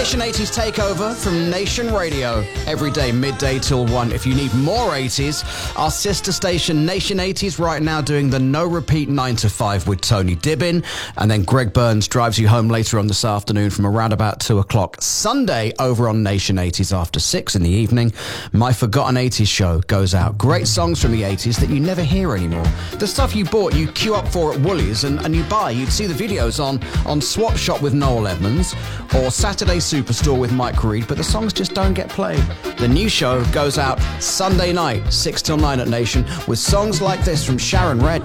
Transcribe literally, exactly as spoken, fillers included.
Nation eighties Takeover from Nation Radio. Every day, midday till one. If you need more eighties, our sister station Nation eighties right now doing the no repeat nine to five with Tony Dibbin. And then Greg Burns drives you home later on this afternoon from around about two o'clock. Sunday over on Nation eighties after six in the evening. My Forgotten eighties show goes out. Great songs from the eighties that you never hear anymore. The stuff you bought, you queue up for at Woolies and, and you buy. You'd see the videos on, on Swap Shop with Noel Edmonds or Saturday Superstore with Mike Reed, but the songs just don't get played. The new show goes out Sunday night, six till nine at Nation, with songs like this from Sharon Red.